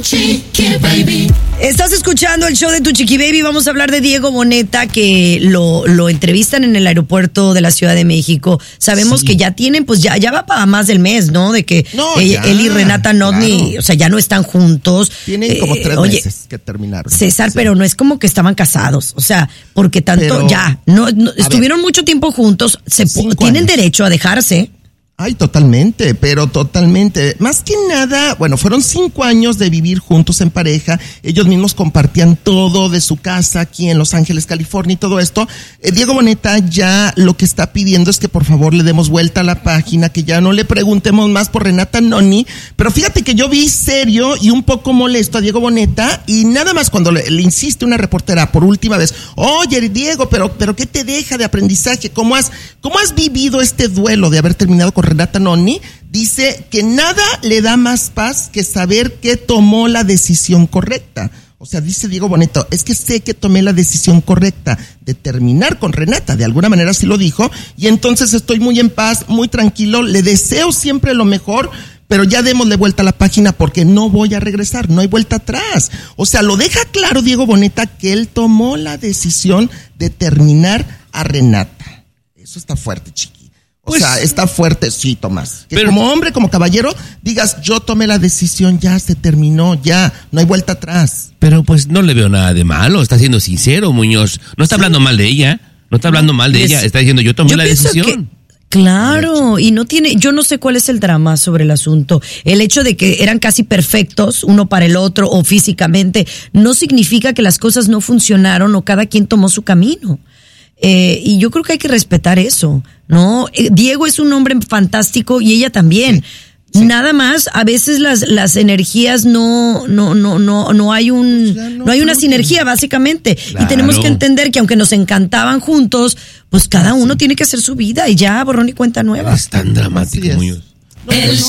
Chiqui Baby. Estás escuchando el show de Tu Chiqui Baby. Vamos a hablar de Diego Boneta, que lo entrevistan en el aeropuerto de la Ciudad de México. Sabemos que ya tienen, pues ya va para más del mes, ¿no? De que él y Renata Notni, claro, o sea, ya no están juntos. Tienen como 3 meses que terminaron. César, pero no es como que estaban casados. O sea, porque tanto no estuvieron mucho tiempo juntos. Tienen derecho a dejarse. Ay, totalmente, pero totalmente. Más que nada, bueno, fueron 5 años de vivir juntos en pareja. Ellos mismos compartían todo de su casa aquí en Los Ángeles, California y todo esto. Diego Boneta ya lo que está pidiendo es que por favor le demos vuelta a la página, que ya no le preguntemos más por Renata Notni. Pero fíjate que yo vi serio y un poco molesto a Diego Boneta, y nada más cuando le insiste una reportera por última vez: oye, Diego, pero ¿qué te deja de aprendizaje? ¿Cómo has vivido este duelo de haber terminado con Renata Notni? Dice que nada le da más paz que saber que tomó la decisión correcta. O sea, dice Diego Boneta, es que sé que tomé la decisión correcta de terminar con Renata, de alguna manera así lo dijo, y entonces estoy muy en paz, muy tranquilo, le deseo siempre lo mejor, pero ya démosle vuelta a la página porque no voy a regresar, no hay vuelta atrás. O sea, lo deja claro Diego Boneta que él tomó la decisión de terminar a Renata. Eso está fuerte, chiqui. O sea, está fuerte, sí, Tomás. Que pero, como hombre, como caballero, digas, yo tomé la decisión, ya se terminó, ya, no hay vuelta atrás. Pero pues no le veo nada de malo, está siendo sincero, Muñoz. No está hablando mal de ella, está diciendo, yo tomé la decisión. Claro, y no tiene, yo no sé cuál es el drama sobre el asunto. El hecho de que eran casi perfectos uno para el otro o físicamente no significa que las cosas no funcionaron o cada quien tomó su camino. Y yo creo que hay que respetar eso, ¿no? Diego es un hombre fantástico y ella también. Sí. Nada más, a veces las energías no hay una sinergia, básicamente. Claro. Y tenemos que entender que aunque nos encantaban juntos, pues cada uno tiene que hacer su vida y ya borrón y cuenta nueva. Es tan dramático, Muñoz.